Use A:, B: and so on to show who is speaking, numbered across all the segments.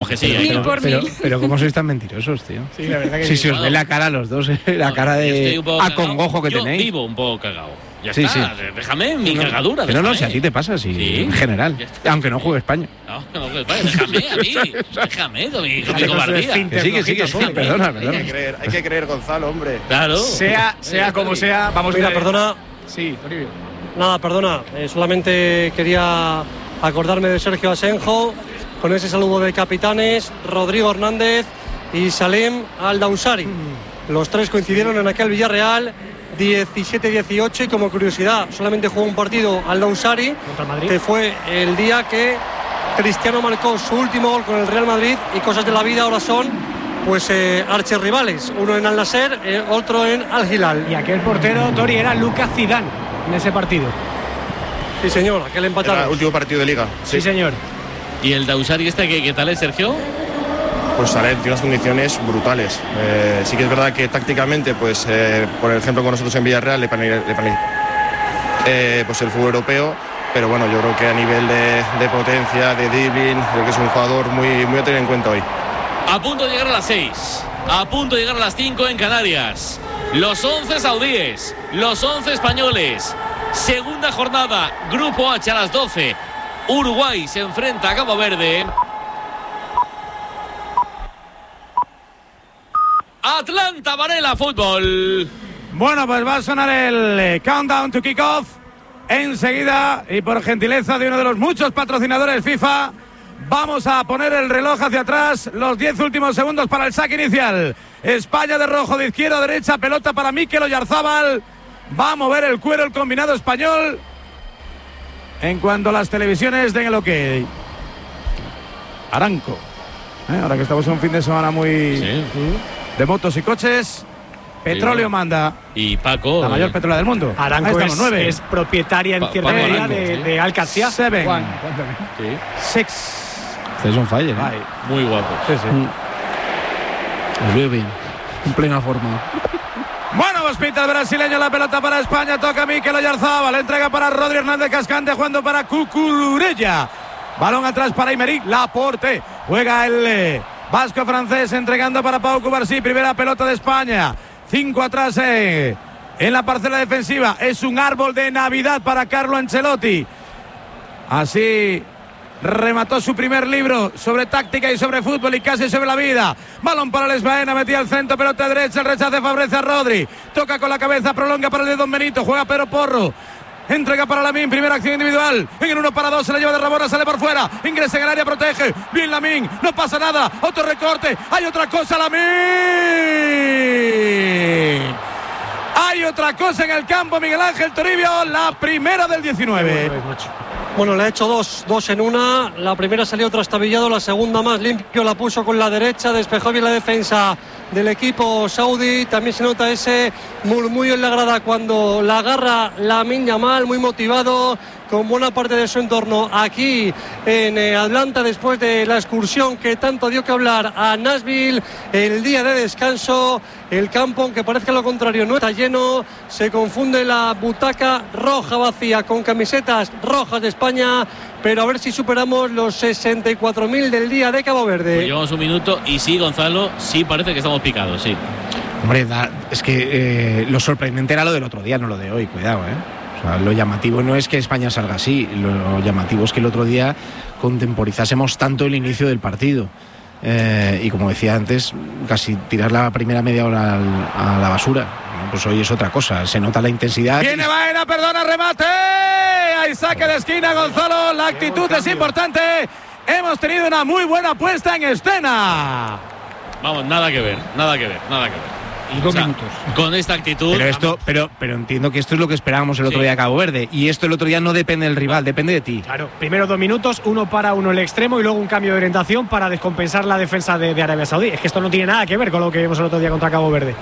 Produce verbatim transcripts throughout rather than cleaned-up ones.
A: que sí.
B: Pero,
C: Mil por
B: pero,
C: mil.
B: pero ¿cómo sois tan mentirosos, tío?
D: Sí, la verdad que
B: Si
D: sí.
B: se os ve la cara a los dos, eh, la cara
A: Yo estoy
B: de
A: un poco
B: acongojo que
A: cagao.
B: tenéis.
A: Yo vivo un poco cagado. Ya
B: Sí,
A: está,
B: sí.
A: déjame mi
B: No,
A: cagadura.
B: Pero no,
A: déjame.
B: si a ti te pasa, sí,
A: Sí.
B: en general.
A: Ya está.
B: Aunque no juegue España.
A: No, no, que- vale, déjame a mí. Déjame con mi, con mi
D: Déjale con su
A: cobardía.
D: esfínter
B: Que sí, que sí, que sí.
D: flojito, pobre.
B: Perdona,
E: Hay que
B: perdona.
E: creer, hay que creer, Gonzalo, hombre.
A: Claro.
D: Sea, sea como sea, vamos
F: Mira,
D: a
F: perdona,
D: Sí, Toribio.
F: nada, perdona. eh, solamente quería acordarme de Sergio Asenjo con ese saludo de capitanes, Rodrigo Hernández y Salem Al-Dausari. Los tres coincidieron en aquel Villarreal diecisiete dieciocho y como curiosidad, solamente jugó un partido Al-Dausari,
D: Contra el Madrid.
F: que fue el día que Cristiano marcó su último gol con el Real Madrid y cosas de la vida ahora son pues eh, archirrivales, uno en Al-Nasser, eh, otro en Al-Hilal.
D: Y aquel portero, Tori, era Lucas Zidane en ese partido.
F: Sí, señor, aquel
E: Era
F: empatado.
E: el último partido de Liga.
D: Sí, señor.
A: ¿Y el Dausari este qué, qué tal es, Sergio?
E: Pues Salet tiene unas condiciones brutales. Eh, sí que es verdad que tácticamente, pues eh, por ejemplo con nosotros en Villarreal le pane- le pane- eh, pues el fútbol europeo, pero bueno, yo creo que a nivel de, de potencia, de dribbling, creo que es un jugador muy, muy a tener en cuenta hoy.
A: A punto de llegar a las seis. A punto de llegar a las cinco en Canarias. Los once saudíes. Los once españoles. Segunda jornada. Grupo H a las doce. Uruguay se enfrenta a Cabo Verde. Atlanta Varela Fútbol.
B: Bueno, pues va a sonar el eh, countdown to kick-off enseguida y por gentileza de uno de los muchos patrocinadores FIFA vamos a poner el reloj hacia atrás, los diez últimos segundos para el saque inicial. España de rojo de izquierda a derecha, pelota para Mikel Oyarzábal, va a mover el cuero el combinado español en cuanto las televisiones den el ok. Aranco, ¿eh? Ahora que estamos en un fin de semana muy
A: Sí.
B: de motos y coches. Petróleo
A: Sí.
B: manda,
A: Y Paco.
B: la mayor petrolera del mundo. Ahí
D: Aranco
B: estamos,
D: es,
B: nueve.
D: es propietaria en
A: Pa-
D: cierta
A: Paco
D: medida
A: Aranco,
D: de,
A: sí.
D: de Alcacia.
B: Seven.
D: Juan,
A: Sí.
B: Six.
G: Ustedes son fire, ¿eh?
B: Five.
A: Muy guapo.
B: Sí, sí.
G: Los veo bien. En plena forma.
B: Bueno, pues pinta el brasileño la pelota para España. Toca Mikel Oyarzábal. Entrega para Rodri Hernández Cascante. Jugando para Cucurella. Balón atrás para Aymeric Laporte. Juega el eh, vasco francés. Entregando para Pau Cubarsí. Primera pelota de España. Cinco atrás eh, en la parcela defensiva. Es un árbol de Navidad para Carlo Ancelotti. Así remató su primer libro sobre táctica y sobre fútbol y casi sobre la vida. Balón para Les Baena, metía al centro, pelota derecha, el rechace favorece a Rodri. Toca con la cabeza, prolonga para el de Don Benito, juega Pedro Porro. Entrega para Lamín, primera acción individual. En el uno para dos, se la lleva de Rabona, sale por fuera. Ingresa en el área, protege. Bien Lamín, no pasa nada. Otro recorte, hay otra cosa, Lamín. Hay otra cosa en el campo, Miguel Ángel Toribio, la primera del diecinueve.
F: Bueno, le ha hecho dos, dos en una. La primera salió trastabillado, la segunda más limpio, la puso con la derecha, despejó bien la defensa del equipo saudí. También se nota ese murmullo en la grada cuando la agarra Lamine Yamal, muy motivado, con buena parte de su entorno aquí en eh, Atlanta, después de la excursión que tanto dio que hablar a Nashville, el día de descanso. El campo, aunque parezca lo contrario, no está lleno. Se confunde la butaca roja vacía con camisetas rojas de España, pero a ver si superamos los sesenta y cuatro mil del día de Cabo Verde.
A: Pues llevamos un minuto y sí, Gonzalo, sí parece que estamos picados, sí.
B: Hombre, da- es que eh, lo sorprendente era lo del otro día, no lo de hoy, cuidado, ¿eh? O sea, lo llamativo no es que España salga así, lo llamativo es que el otro día contemporizásemos tanto el inicio del partido. Eh, y como decía antes, casi tirar la primera media hora al- a la basura. Bueno, pues hoy es otra cosa, se nota la intensidad. Viene Baena, perdona, remate. Hay saque de esquina, Gonzalo. La actitud es importante. Hemos tenido una muy buena puesta en escena.
A: Vamos, nada que ver, nada que ver, nada que ver.
D: Y dos
A: O sea,
D: minutos.
A: Con esta actitud.
B: Pero esto, pero, pero entiendo que esto es lo que esperábamos el otro
A: Sí.
B: día a Cabo Verde. Y esto el otro día no depende del rival, depende de ti.
D: Claro, primero dos minutos, uno para uno el extremo y luego un cambio de orientación para descompensar la defensa de, de Arabia Saudí. Es que esto no tiene nada que ver con lo que vimos el otro día contra Cabo Verde.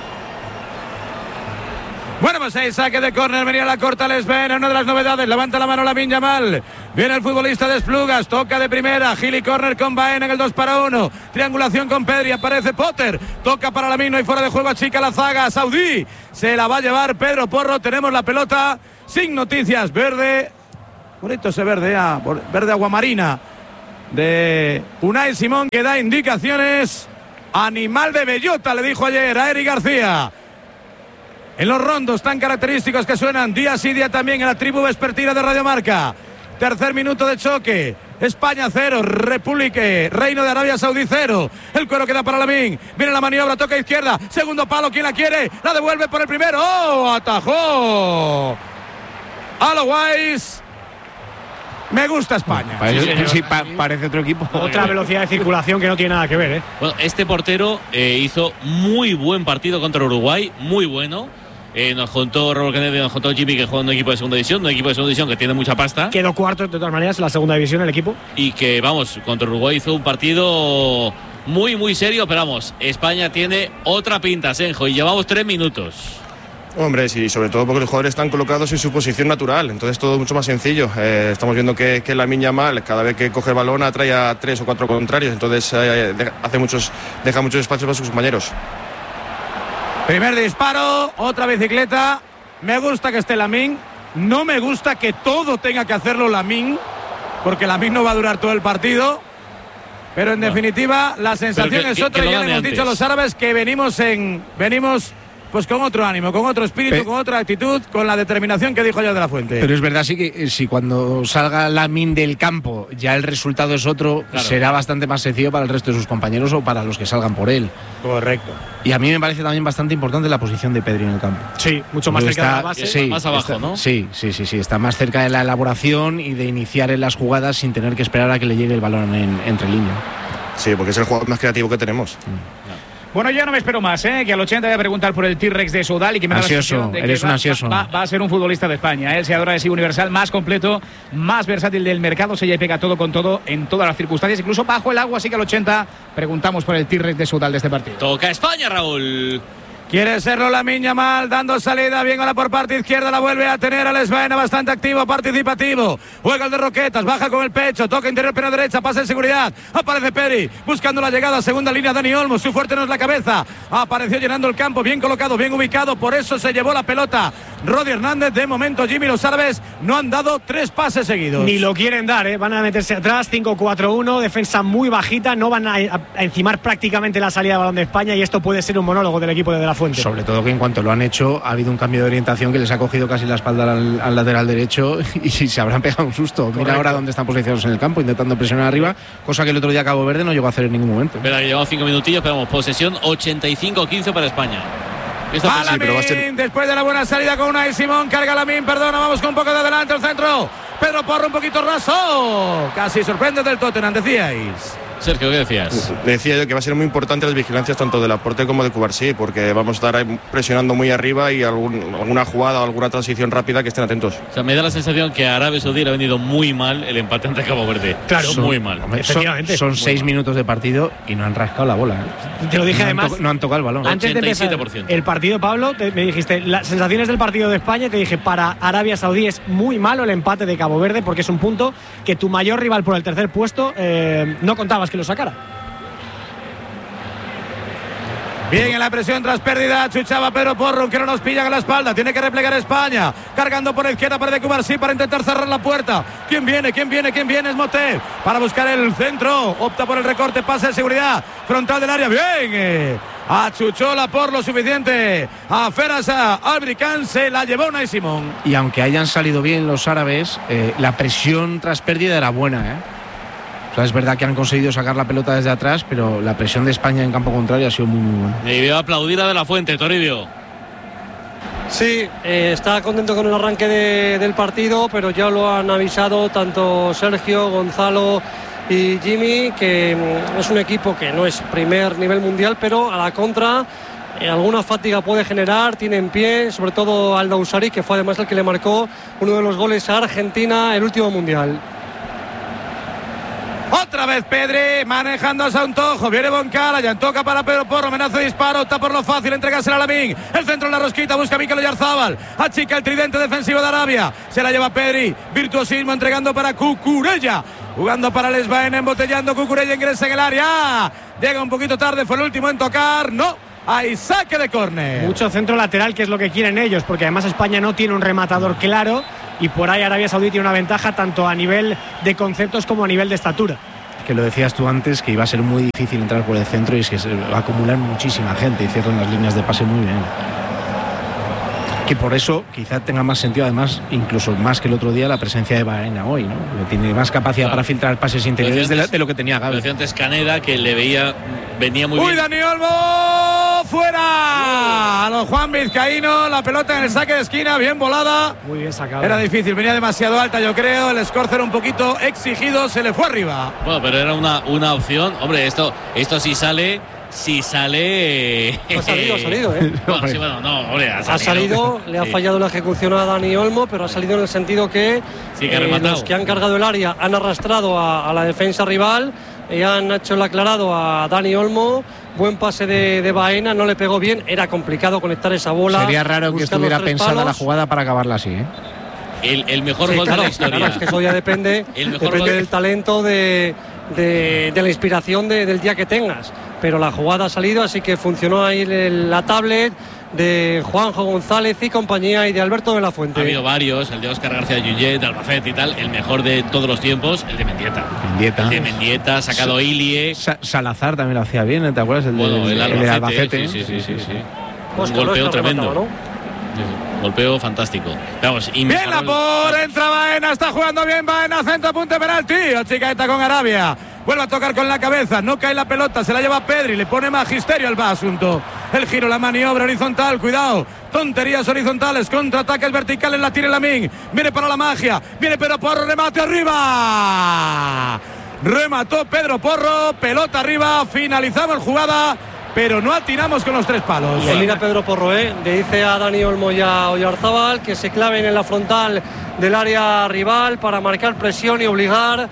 B: Bueno, pues ahí saque de córner, venía la corta Les Baena, una de las novedades, levanta la mano Lamine Yamal, viene el futbolista de Esplugas, toca de primera, Gili córner con Baena en el dos para uno, triangulación con Pedri, aparece Potter, toca para Lamine, no hay fuera de juego, achica la zaga, Saudí, se la va a llevar Pedro Porro, tenemos la pelota, sin noticias, verde, bonito ese verde, ah, verde aguamarina, de Unai Simón, que da indicaciones. Animal de bellota, le dijo ayer a Eric García. En los rondos tan característicos que suenan día sí día también en la tribu vespertina de Radio Marca. Tercer minuto de choque. España cero, República, Reino de Arabia Saudí cero. El cuero queda para Lamine. Viene la maniobra, toca izquierda. Segundo palo, ¿quién la quiere? La devuelve por el primero. ¡Oh! Atajó Alois. Me gusta España.
G: Parece, sí, sí, pa, parece otro equipo.
D: Otra velocidad de circulación que no tiene nada que ver, ¿eh?
A: Bueno, este portero eh, hizo muy buen partido contra Uruguay, muy bueno. Eh, nos contó Robert Kennedy, nos contó Jimmy que juega en un equipo de segunda división, un equipo de segunda división que tiene mucha pasta.
D: Quedó cuarto, de todas maneras, en la segunda división el equipo.
A: Y que, vamos, contra Uruguay hizo un partido muy, muy serio, pero vamos, España tiene otra pinta, Senjo, y llevamos tres minutos.
E: Hombre, sí, sobre todo porque los jugadores están colocados en su posición natural, entonces todo mucho más sencillo. Eh, estamos viendo que, que Lamine Yamal, cada vez que coge el balón, atrae a tres o cuatro contrarios, entonces eh, deja, hace muchos, deja muchos espacios para sus compañeros.
B: Primer disparo, otra bicicleta. Me gusta que esté Lamine. No me gusta que todo tenga que hacerlo Lamine, porque Lamine no va a durar todo el partido. Pero en no. definitiva, la sensación que, es otra. Ya le hemos antes. dicho a los árabes que venimos en. Venimos. Pues con otro ánimo, con otro espíritu, Pe con otra actitud, con la determinación que dijo ya de la Fuente.
G: Pero es verdad, sí que si cuando salga Lamine del campo ya el resultado es otro, claro, será bastante más sencillo para el resto de sus compañeros o para los que salgan por él.
B: Correcto.
G: Y a mí me parece también bastante importante la posición de Pedri en el campo.
D: Sí, mucho más cerca está, de la base,
G: sí,
A: más abajo,
G: está,
A: ¿no?
G: Sí, sí, sí, sí, está más cerca de la elaboración y de iniciar en las jugadas sin tener que esperar a que le llegue el balón en, entre línea.
E: Sí, porque es el jugador más creativo que tenemos.
G: Mm.
C: Bueno, ya no me espero más, ¿eh? Que al ochenta voy a preguntar por el T-Rex de Soudal y que me
G: ansioso,
C: da la sensación de que
G: eres
C: va,
G: un ansioso.
C: Va, va a ser un futbolista de España, ¿eh? El seador adhesivo universal más completo, más versátil del mercado, sella y pega todo con todo en todas las circunstancias, incluso bajo el agua, así que al ochenta preguntamos por el T-Rex de Soudal de este partido.
A: Toca España, Raúl.
B: Quiere serlo Lamine Yamal, dando salida, bien ahora por parte izquierda, la vuelve a tener a Lesbaena, bastante activo, participativo, juega el de Roquetas, baja con el pecho, toca interior, pena derecha, pasa en seguridad, aparece Peri, buscando la llegada, segunda línea Dani Olmo, su fuerte no es la cabeza, apareció llenando el campo, bien colocado, bien ubicado, por eso se llevó la pelota Rodi Hernández. De momento Jimmy, los árabes no han dado tres pases seguidos.
D: Ni lo quieren dar, ¿eh? Van a meterse atrás, cinco cuatro uno, defensa muy bajita, no van a, a, a encimar prácticamente la salida de balón de España y esto puede ser un monólogo del equipo de De La Fuente.
G: Sobre todo que en cuanto lo han hecho ha habido un cambio de orientación que les ha cogido casi la espalda al, al lateral derecho y se habrán pegado un susto. Correcto. Mira ahora dónde están posicionados en el campo intentando presionar arriba, cosa que el otro día Cabo Verde no llegó a hacer en ningún momento.
A: Espera, que llevamos cinco minutillos, pero vamos, posesión ochenta y cinco quince para España.
B: A Lamine, ser... después de la buena salida con Unai Simón, carga Lamine, perdona, vamos con un poco de adelante el centro. Pedro Porro un poquito raso, casi sorprende del Tottenham, decíais.
A: Sergio, ¿qué decías?
E: Decía yo que va a ser muy importante las vigilancias tanto de Laporte como de Cubarsí, porque vamos a estar presionando muy arriba y algún, alguna jugada o alguna transición rápida que estén atentos.
A: O sea, me da la sensación que a Arabia Saudí le ha venido muy mal el empate ante Cabo Verde.
D: Claro,
A: son, muy mal.
G: Efectivamente. Son, son seis mal. minutos de partido y no han rascado la bola. ¿eh?
D: Te lo dije
G: no
D: además.
G: Han no han tocado el balón.
D: Antes de empezar el partido, Pablo, te, me dijiste las sensaciones del partido de España. Te dije, para Arabia Saudí es muy malo el empate de Cabo Verde porque es un punto que tu mayor rival por el tercer puesto eh, no contabas que lo sacara.
B: Bien en la presión tras pérdida, chuchaba Pedro Porro, que no nos pillan a la espalda, tiene que replegar España, cargando por la izquierda para de Cubarsí para intentar cerrar la puerta. ¿Quién viene? ¿Quién viene? ¿Quién viene? Es Moté para buscar el centro, opta por el recorte, pase de seguridad, frontal del área, bien, eh. achuchola por lo suficiente a Ferasa Albricán, se la llevó Unai Simón.
G: Y aunque hayan salido bien los árabes, eh, la presión tras pérdida era buena, ¿eh? O sea, es verdad que han conseguido sacar la pelota desde atrás, pero la presión de España en campo contrario ha sido muy, muy buena.
A: Y veo aplaudir a De La Fuente, Toribio.
F: Sí, eh, está contento con el arranque de, del partido, pero ya lo han avisado tanto Sergio, Gonzalo y Jimmy, que mm, es un equipo que no es primer nivel mundial, pero a la contra eh, alguna fatiga puede generar, tiene en pie, sobre todo Al Nausari, que fue además el que le marcó uno de los goles a Argentina el último mundial.
B: Otra vez Pedri, manejando a Santojo, viene Boncala, ya toca para Pedro Porro, amenaza de disparo, está por lo fácil, entregársela a Lamine, el centro en la rosquita, busca a Mikel Oyarzabal, achica el tridente defensivo de Arabia, se la lleva Pedri, virtuosismo entregando para Cucurella, jugando para Lesbaena, embotellando, Cucurella ingresa en el área, llega un poquito tarde, fue el último en tocar, no, hay saque de córner.
D: Mucho centro lateral, que es lo que quieren ellos, porque además España no tiene un rematador claro y por ahí Arabia Saudí tiene una ventaja tanto a nivel de conceptos como a nivel de estatura.
G: Que lo decías tú antes, que iba a ser muy difícil entrar por el centro, y es que se va a acumular muchísima gente y cierran las líneas de pase muy bien. Que por eso quizá tenga más sentido, además, incluso más que el otro día, la presencia de Baena hoy, ¿no? Que tiene más capacidad claro. para filtrar pases interiores de, la, de lo que tenía Gavi.
A: Lo decía antes Caneda, que le veía, venía muy
B: ¡Uy,
A: bien.
B: Dani Olmo! ¡Fuera! A los Juan Vizcaíno, la pelota en el saque de esquina, bien volada.
D: Muy bien sacado.
B: Era difícil, venía demasiado alta, yo creo. El escorzo era un poquito exigido, se le fue arriba.
A: Bueno, pero era una, una opción. Hombre, esto, esto sí sale. Si sale.
F: Ha salido, ha salido, ¿eh?
A: Bueno, sí, bueno, no, hombre, ha salido.
F: Ha salido, le ha fallado la ejecución a Dani Olmo, pero ha salido en el sentido que,
A: sí, que
F: eh, los que han cargado el área han arrastrado a, a la defensa rival y han hecho el aclarado a Dani Olmo. Buen pase de, de Baena, no le pegó bien, era complicado conectar esa bola.
G: Sería raro que estuviera pensada palos. la jugada para acabarla así, ¿eh?
A: El, el mejor
F: sí,
A: gol
F: claro,
A: de la historia.
F: Claro, es que eso ya depende, depende del talento, de, de, de la inspiración de, del día que tengas. Pero la jugada ha salido, así que funcionó ahí el, la tablet de Juanjo González y compañía y de Alberto de la Fuente.
A: Ha habido varios, el de Óscar García Lluillet, de Albacete y tal. El mejor de todos los tiempos, el de Mendieta.
G: Mendieta.
A: El de Mendieta, sacado
G: Sa
A: Ilie.
G: Sa Salazar también lo hacía bien, ¿te acuerdas? El,
A: bueno,
G: de,
A: el,
G: el,
A: Albacete,
G: el de Albacete.
A: Sí, sí, sí, sí, sí.
F: Pues
A: Un golpeo tremendo.
F: Remataba, ¿no?
A: Sí, sí. Golpeo fantástico. Vamos,
B: bien la por, entra Baena, está jugando bien Baena, centro, punto de penalti. Chicaeta con Arabia. Vuelve a tocar con la cabeza, no cae la pelota, se la lleva Pedri, le pone magisterio al asunto. El giro, la maniobra horizontal, cuidado. Tonterías horizontales, contraataques verticales, la tira Lamine. Viene para la magia, viene Pedro Porro, remate arriba. Remató Pedro Porro, pelota arriba, finalizamos jugada, pero no atinamos con los tres palos.
F: Y mira Pedro Porro, ¿eh? Le dice a Dani Olmo y a Oyarzábal que se claven en la frontal del área rival para marcar presión y obligar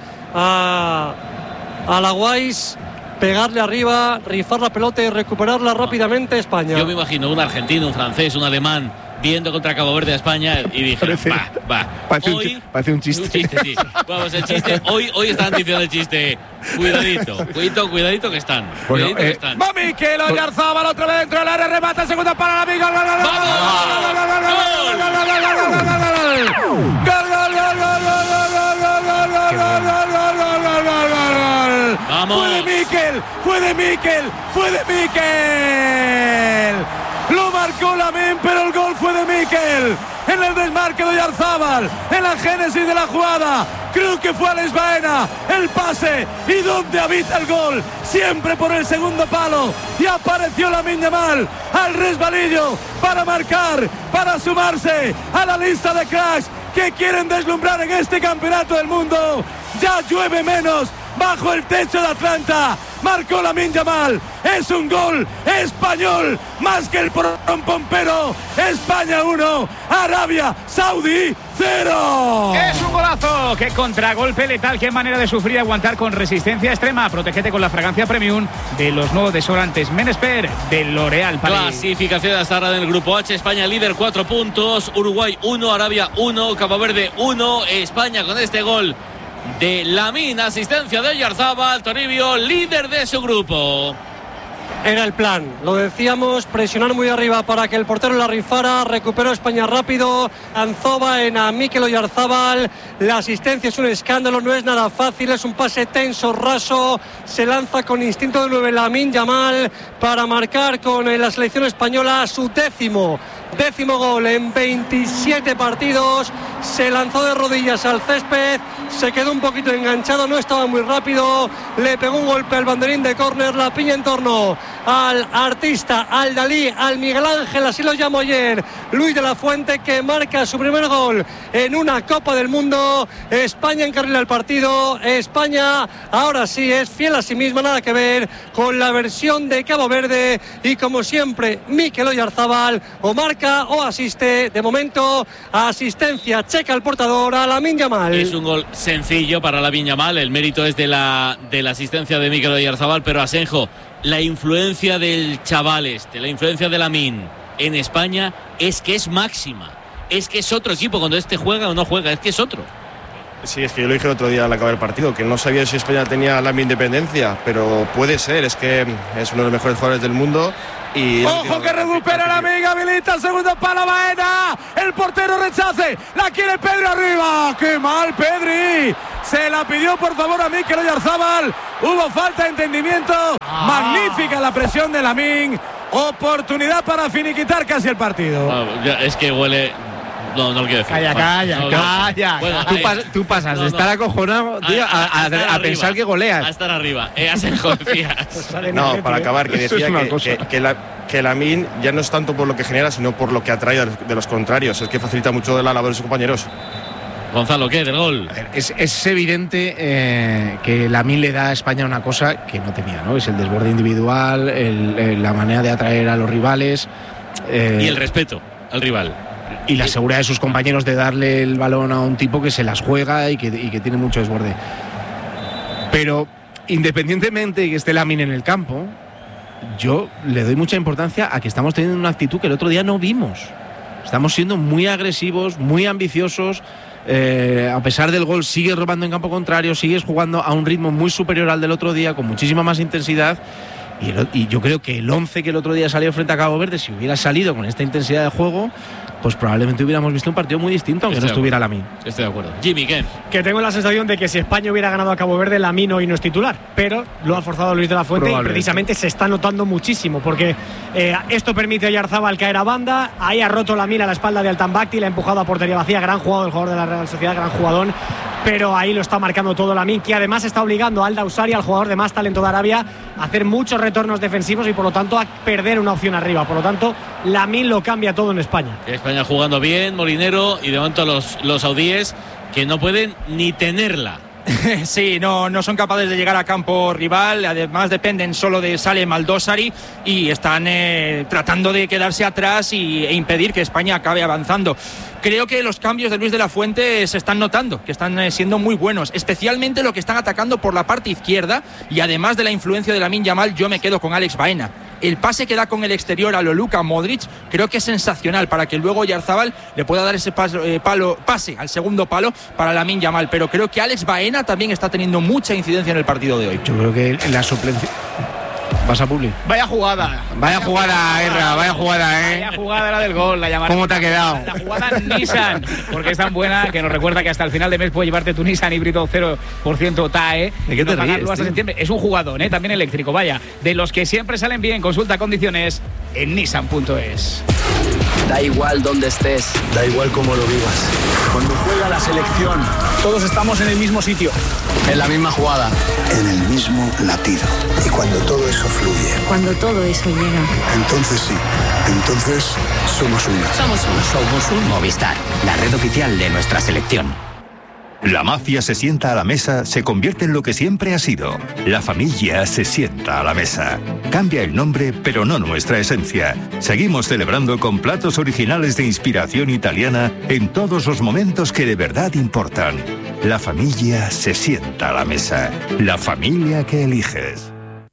F: a, a la Guays, pegarle arriba, rifar la pelota y recuperarla rápidamente España.
A: Yo me imagino un argentino, un francés, un alemán viendo contra Cabo Verde a España y dije,
G: parece,
A: va, va.
G: Parece,
A: hoy,
G: un, parece un chiste.
A: Un chiste, sí. Vamos, el chiste. Hoy, hoy están diciendo el chiste. Cuidadito, cuidadito, cuidadito que están.
G: Bueno,
A: Cuidadito
G: eh,
A: que están.
B: Va Mikel Oyarzábal otra vez dentro del área, remata, segunda para la amiga. ¡Gol, gol,
A: Vamos.
B: Fue de Mikel, fue de Mikel, fue de Mikel. Lo marcó Lamine, pero el gol fue de Mikel. En el desmarque de Oyarzábal, en la génesis de la jugada. Creo que fue Alex Baena, el pase. ¿Y dónde habita el gol? Siempre por el segundo palo. Y apareció Lamine Yamal al resbalillo para marcar, para sumarse a la lista de cracks que quieren deslumbrar en este campeonato del mundo. Ya llueve menos bajo el techo de Atlanta. Marcó Lamine Yamal. Es un gol español más que el pompero. España uno, Arabia Saudí cero.
C: Es un golazo. Qué contragolpe letal. Qué manera de sufrir y aguantar con resistencia extrema. Protégete con la fragancia premium de los nuevos desodorantes Menesper de L'Oréal.
A: Clasificación hasta ahora del grupo H. España líder, cuatro puntos. Uruguay uno, Arabia uno, Cabo Verde uno. España con este gol de Lamine, asistencia de Oyarzábal, Toribio, líder de su grupo.
F: Era el plan, lo decíamos, presionar muy arriba para que el portero la rifara, recuperó España rápido, Anzoba en a Mikel Oyarzábal, la asistencia es un escándalo, no es nada fácil, es un pase tenso, raso, se lanza con instinto de nueve Lamine Yamal para marcar con la selección española su décimo, décimo gol en veintisiete partidos, se lanzó de rodillas al césped, se quedó un poquito enganchado, no estaba muy rápido, le pegó un golpe al banderín de córner, la piña en torno al artista, al Dalí, al Miguel Ángel, así lo llamo ayer, Luis de la Fuente, que marca su primer gol en una Copa del Mundo. España encarrila el partido, España ahora sí es fiel a sí misma, nada que ver con la versión de Cabo Verde, y como siempre Mikel Oyarzábal o marca o asiste, de momento asistencia checa al portador, a Lamine Yamal.
A: Es un gol sencillo para Lamine Yamal, el mérito es de la, de la asistencia de Mikel Oyarzábal, pero Asenjo, la influencia del chaval este, la influencia de Lamine en España es que es máxima, es que es otro equipo cuando este juega o no juega, es que es otro.
E: Sí, es que yo lo dije el otro día al acabar el partido, que no sabía si España tenía la independencia, pero puede ser, es que es uno de los mejores jugadores del mundo. Y
B: ojo que recupera la amiga, habilita el segundo palo Baena, el portero rechace, la quiere Pedro arriba, qué mal Pedri, Se la pidió por favor a Mikel Oyarzábal. Hubo falta de entendimiento. Ah. Magnífica la presión de Lamine. Oportunidad para finiquitar casi el partido.
A: Ah, ya, es que huele. No, no lo quiero decir.
C: Calla, calla,
A: no,
C: calla.
A: Bueno,
G: tú, pas, tú pasas no, de estar no. acojonado, tío, a, a, a, a pensar que goleas.
A: A estar arriba. Eh, a ser confías.
E: No, para acabar, que decía que, que, que, la, que Lamine ya no es tanto por lo que genera, sino por lo que atrae de los contrarios. Es que facilita mucho la labor de sus compañeros.
A: Gonzalo, ¿qué? ¿Del gol?
G: A ver, es, es evidente eh, que Lamine le da a España una cosa que no tenía, ¿no? Es el desborde individual, el, el, la manera de atraer a los rivales.
A: Eh, y el respeto al rival.
G: Y la seguridad de sus compañeros de darle el balón a un tipo que se las juega y que, y que tiene mucho desborde. Pero independientemente de que esté Lamine en el campo, yo le doy mucha importancia a que estamos teniendo una actitud que el otro día no vimos. Estamos siendo muy agresivos, muy ambiciosos. Eh, a pesar del gol, sigues robando en campo contrario, sigues jugando a un ritmo muy superior al del otro día, con muchísima más intensidad. Y, el, y yo creo que el once que el otro día salió frente a Cabo Verde, si hubiera salido con esta intensidad de juego, pues probablemente hubiéramos visto un partido muy distinto, aunque Estoy no estuviera Lamine.
A: Estoy de acuerdo. Jimmy, ¿qué?
D: Que tengo la sensación de que si España hubiera ganado a Cabo Verde, Lamine hoy no es titular, pero lo ha forzado Luis de la Fuente y precisamente se está notando muchísimo, porque eh, esto permite a Oyarzábal caer a banda. Ahí ha roto Lamine a la espalda de Altambacti, le ha empujado a portería vacía. Gran jugador el jugador de la Real Sociedad, gran jugador, pero ahí lo está marcando todo Lamine, que además está obligando a Al Dawsari, al jugador de más talento de Arabia, a hacer muchos retornos defensivos y por lo tanto a perder una opción arriba. Por lo tanto, Lamine lo cambia todo en España.
A: España jugando bien, Molinero, y de momento los, los saudíes que no pueden ni tenerla.
H: Sí, no, no son capaces de llegar a campo rival, además dependen solo de Salem Al Dawsari y están eh, tratando de quedarse atrás y, e impedir que España acabe avanzando. Creo que los cambios de Luis de la Fuente se están notando, que están eh, siendo muy buenos, especialmente lo que están atacando por la parte izquierda, y además de la influencia de Lamine Yamal, yo me quedo con Alex Baena. El pase que da con el exterior a lo Luka Modric creo que es sensacional para que luego Oyarzábal le pueda dar ese paso, eh, palo, pase al segundo palo para Lamine Yamal, pero creo que Alex Baena también está teniendo mucha incidencia en el partido de hoy.
G: Yo creo que la suplencia... ¿Vas a Publi?
C: Vaya jugada.
G: Vaya jugada, Erra, vaya jugada, eh.
C: Vaya jugada la del gol, la llamaré.
G: ¿Cómo te ha quedado?
C: La jugada Nissan, porque es tan buena que nos recuerda que hasta el final de mes puedes llevarte tu Nissan híbrido cero por ciento T A E.
G: ¿De qué te
C: no
G: ríes,
C: hasta septiembre. Es un jugador, ¿eh? También eléctrico, vaya. De los que siempre salen bien, consulta condiciones en nissan punto es.
I: Da igual dónde estés,
J: da igual cómo lo vivas. Cuando juega la selección,
H: todos estamos en el mismo sitio,
I: en la misma jugada,
J: en el mismo latido. Y cuando todo eso fluye,
K: cuando todo eso llega,
J: entonces sí, entonces somos una.
L: Somos uno. Somos un Movistar, la red oficial de nuestra selección.
M: La mafia se sienta a la mesa, se convierte en lo que siempre ha sido. La familia se sienta a la mesa. Cambia el nombre, pero no nuestra esencia. Seguimos celebrando con platos originales de inspiración italiana en todos los momentos que de verdad importan. La familia se sienta a la mesa. La familia que eliges.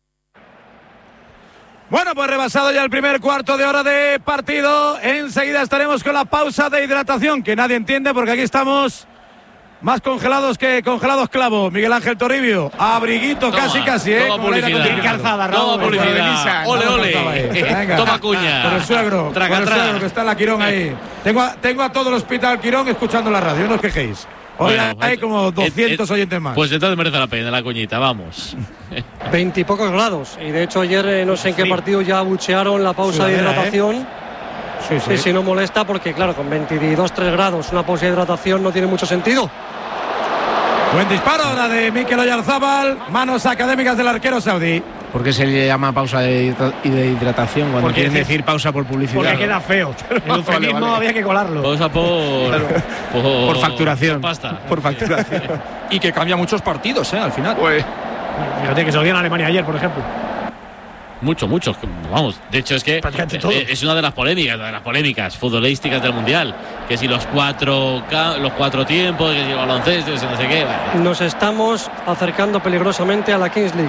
B: Bueno, pues rebasado ya el primer cuarto de hora de partido. Enseguida estaremos con la pausa de hidratación, que nadie entiende porque aquí estamos... más congelados que congelados clavo. Miguel Ángel Toribio, abriguito toma, casi casi, ¿eh?
A: Toma publicidad.
B: Calzada,
A: toma publicidad. Ole, ole. Venga. Toma cuña.
B: Con el suegro,
A: traca,
B: con el
A: traca.
B: suegro que está en la Quirón ahí. Tengo a, tengo a todo el hospital Quirón escuchando la radio, no os quejéis. Hoy bueno, hay como doscientos
A: et, et,
B: oyentes más.
A: Pues entonces merece la pena la cuñita, vamos.
F: Veintipocos grados. Y de hecho ayer eh, no sé en qué partido ya abuchearon la pausa de hidratación. ¿Eh? Sí, sí. Y si no molesta, porque claro, con veintidós, tres grados, una pausa de hidratación no tiene mucho sentido.
B: Buen disparo, la de Mikel Oyarzábal. Manos académicas del arquero saudí.
G: ¿Por qué se le llama pausa de, de hidratación cuando quieren decir pausa por publicidad?
D: Porque queda feo. El eufemismo vale, vale. había que colarlo.
A: Pausa por,
G: claro. por, por facturación.
A: Por pasta.
G: Por facturación.
H: Y que cambia muchos partidos, ¿eh? Al final.
D: Pues. Fíjate que se lo dio en Alemania ayer, por ejemplo.
A: Mucho, mucho, vamos, de hecho es que es una de las polémicas, de las polémicas futbolísticas del Mundial, que si los cuatro los cuatro tiempos, que si el baloncesto, que si no sé qué. Vale.
F: Nos estamos acercando peligrosamente a la Kings League.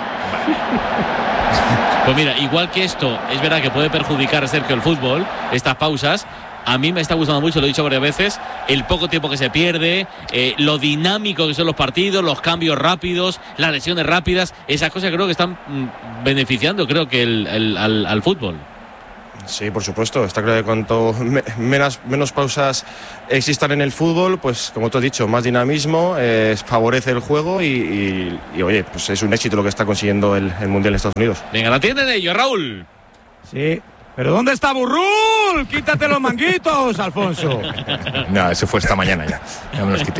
A: Pues mira, igual que esto, es verdad que puede perjudicar a Sergio el fútbol, estas pausas. A mí me está gustando mucho, lo he dicho varias veces, el poco tiempo que se pierde, eh, lo dinámico que son los partidos, los cambios rápidos, las lesiones rápidas, esas cosas creo que están mm, beneficiando, creo que el, el, al, al fútbol.
E: Sí, por supuesto. Está claro que cuanto me, menos, menos pausas existan en el fútbol, pues como tú has dicho, más dinamismo, eh, favorece el juego y, y, y, oye, pues es un éxito lo que está consiguiendo el, el Mundial en Estados Unidos.
A: Venga, la atienden ellos, Raúl.
B: Sí. ¿Pero dónde está Burrul? Quítate los manguitos, Alfonso.
K: No, eso fue esta mañana ya. Ya me los quité.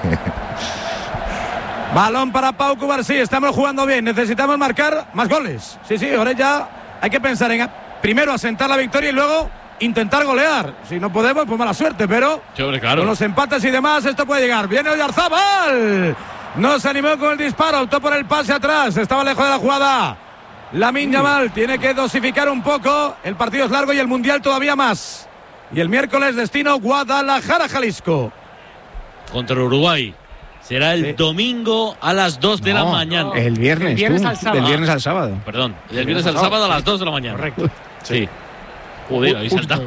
B: Balón para Pau Cubarsí. Estamos jugando bien. Necesitamos marcar más goles. Sí, sí, ahora ya hay que pensar en primero asentar la victoria y luego intentar golear. Si no podemos, pues mala suerte, pero
A: sí, claro.
B: Con los empates y demás esto puede llegar. Viene Oyarzábal. No se animó con el disparo, optó por el pase atrás. Estaba lejos de la jugada. Lamine Yamal tiene que dosificar un poco. El partido es largo y el Mundial todavía más. Y el miércoles destino Guadalajara, Jalisco.
A: Contra Uruguay. Será el sí. domingo a las dos de
G: no,
A: la mañana.
G: El viernes,
D: el viernes
G: tú,
D: al sábado.
G: Del viernes al sábado.
A: Perdón, del viernes al sábado a las dos de la mañana.
D: Correcto.
A: Sí. Joder, habéis saltado.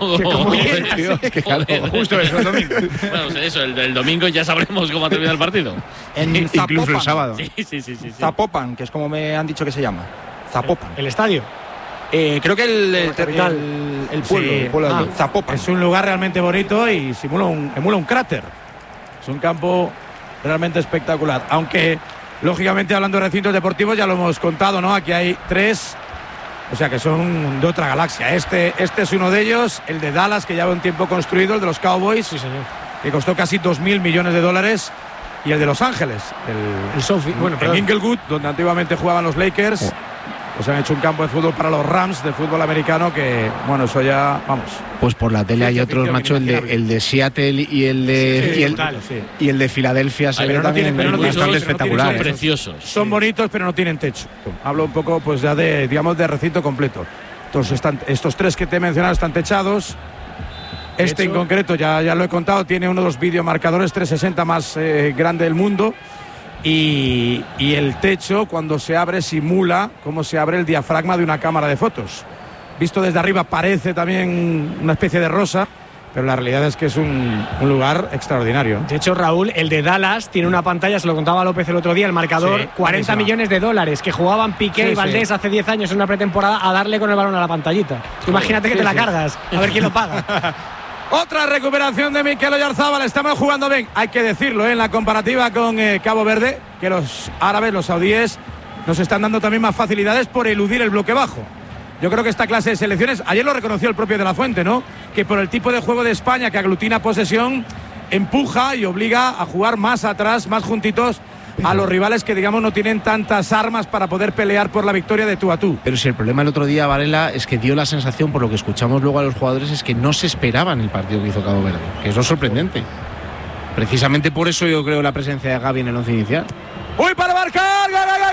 C: Justo eso, el domingo.
A: Bueno, pues eso, el, el domingo ya sabremos cómo ha terminado el partido.
H: En
G: Incluso el sábado.
A: Sí, sí, sí, sí, sí.
H: Zapopan, que es como me han dicho que se llama. Zapopan.
D: ¿El estadio?
H: Eh, creo que el, el, el, el pueblo,
B: sí.
H: el pueblo
B: ah,
H: de Zapopan.
B: Es un lugar realmente bonito y simula un, emula un cráter. Es un campo realmente espectacular. Aunque, lógicamente, hablando de recintos deportivos, ya lo hemos contado, ¿no? Aquí hay tres, o sea que son de otra galaxia. Este, este es uno de ellos, el de Dallas, que lleva un tiempo construido, el de los Cowboys,
D: sí, señor.
B: Que costó casi dos mil millones de dólares. Y el de Los Ángeles, el,
D: el Sophie, bueno,
B: en Inglewood, donde antiguamente jugaban los Lakers. Oh. Pues han hecho un campo de fútbol para los Rams de fútbol americano que, bueno, eso ya, vamos.
G: Pues por la tele hay otros, macho, el de, el de Seattle y el de sí, sí, y, el,
B: total, sí.
G: y el de Filadelfia se ve también
B: no
G: bastante espectacular.
A: Son preciosos.
B: Son bonitos, pero no tienen techo. Hablo un poco, pues ya de, digamos, de recinto completo. Entonces, están, estos tres que te he mencionado están techados. Este en concreto, ya, ya lo he contado, tiene uno de los videomarcadores trescientos sesenta más eh, grande del mundo. Y, y el techo, cuando se abre, simula cómo se abre el diafragma de una cámara de fotos. Visto desde arriba parece también una especie de rosa, pero la realidad es que es un, un lugar extraordinario.
D: De hecho, Raúl, el de Dallas tiene una pantalla, se lo contaba López el otro día, el marcador, sí, cuarenta buenísima. Millones de dólares, que jugaban Piqué sí, y Valdés sí. hace diez años en una pretemporada a darle con el balón a la pantallita. Imagínate que sí, te la sí. cargas, a ver quién lo paga.
B: Otra recuperación de Mikel Oyarzábal. Estamos jugando bien, hay que decirlo, ¿eh? En la comparativa con eh, Cabo Verde, que los árabes, los saudíes, nos están dando también más facilidades por eludir el bloque bajo. Yo creo que esta clase de selecciones, ayer lo reconoció el propio De La Fuente, ¿no? Que por el tipo de juego de España, que aglutina posesión, empuja y obliga a jugar más atrás, más juntitos a los rivales que, digamos, no tienen tantas armas para poder pelear por la victoria de tú a tú.
G: Pero si el problema el otro día, Varela, es que dio la sensación, por lo que escuchamos luego a los jugadores, es que no se esperaban el partido que hizo Cabo Verde, que es lo sorprendente. Precisamente por eso yo creo la presencia de Gavi en el once inicial.
B: ¡Uy, para marcar!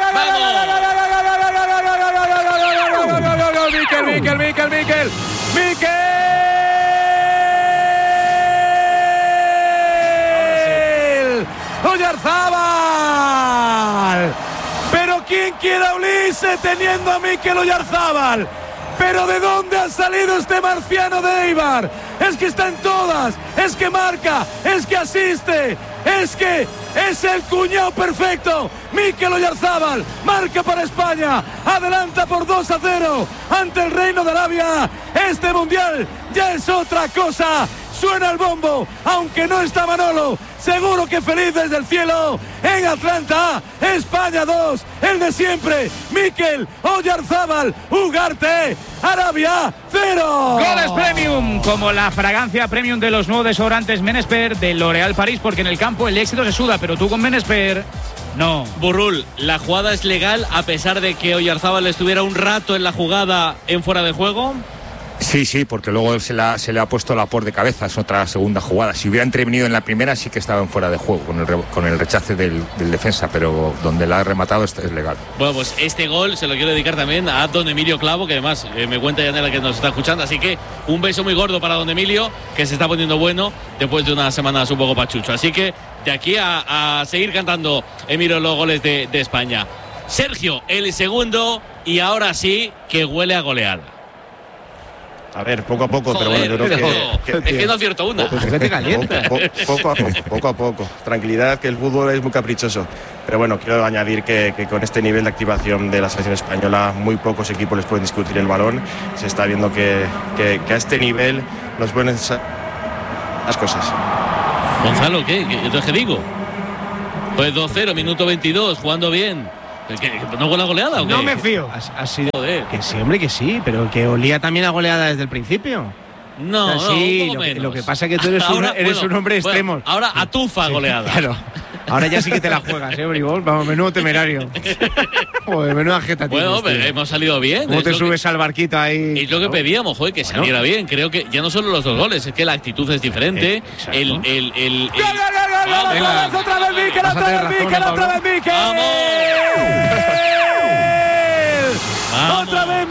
B: ¡Mikel, Mikel, Mikel, Mikel! ¡Mikel! ¡Oyarzábal! Pero ¿quién quiere a Ulises teniendo a Mikel Oyarzábal? ¿Pero de dónde ha salido este marciano de Eibar? Es que está en todas, es que marca, es que asiste, es que es el cuñado perfecto. Mikel Oyarzábal marca para España, adelanta por dos a cero ante el Reino de Arabia. Este mundial ya es otra cosa. Suena el bombo, aunque no está Manolo. Seguro que feliz desde el cielo. En Atlanta, España dos, el de siempre. Mikel Oyarzábal, Ugarte, Arabia cero.
C: Goles premium, como la fragancia premium de los nuevos desodorantes Menesper de L'Oréal París, porque en el campo el éxito se suda, pero tú con Menesper no.
A: Burrul, la jugada es legal a pesar de que Oyarzábal estuviera un rato en la jugada en fuera de juego.
K: Sí, sí, porque luego se, la, se le ha puesto la por de cabeza, es otra segunda jugada. Si hubiera intervenido en la primera sí que estaba en fuera de juego, con el, re, con el rechace del, del defensa, pero donde la ha rematado es, es legal.
A: Bueno, pues este gol se lo quiero dedicar también a don Emilio Clavo, que además eh, me cuenta Yanela que nos está escuchando, así que un beso muy gordo para don Emilio, que se está poniendo bueno después de unas semanas un poco pachucho. Así que de aquí a, a seguir cantando, Emilio, los goles de, de España. Sergio, el segundo, y ahora sí que huele a goleada.
E: A ver, poco a poco,
A: Joder,
E: pero bueno, yo creo
A: pero,
E: que, que,
A: es que no acierto una.
G: Pues que te calienta.
E: Poco, poco a poco, poco a poco. Tranquilidad, que el fútbol es muy caprichoso. Pero bueno, quiero añadir que, que con este nivel de activación de la selección española, muy pocos equipos les pueden discutir el balón. Se está viendo que, que, que a este nivel nos pueden las cosas.
A: Gonzalo, ¿qué? Entonces, ¿qué digo? Pues dos cero, minuto veintidós, jugando bien. ¿No con la goleada o qué?
D: No me fío.
G: Ha, ha sido, que sí, hombre, que sí, pero que olía también a goleada desde el principio.
A: No,
G: o sea, sí,
A: no, un poco
G: lo,
A: menos.
G: Que, lo que pasa es que tú eres,
A: ahora,
G: un, eres
A: bueno,
G: un hombre extremo.
A: Bueno, ahora atufa goleada.
G: Claro. Ahora ya sí que te la juegas, ¿eh, Bribón? Vamos, menudo temerario. Joder, menuda jeta.
A: Bueno,
G: tienes,
A: hemos salido bien.
G: ¿Cómo
A: es
G: te
A: lo
G: subes
A: que,
G: al barquito ahí?
A: Es lo que pedíamos, joder, que bueno. saliera bien. Creo que ya no solo los dos goles, es que la actitud es diferente. Eh, el, el, el, el,
B: ¡Gol, gol, gol, gol! Venga. ¡Otra vez Mikel! ¡Otra vez Mikel! ¡Otra vez Mikel!
A: ¡Vamos!
B: ¡Otra vez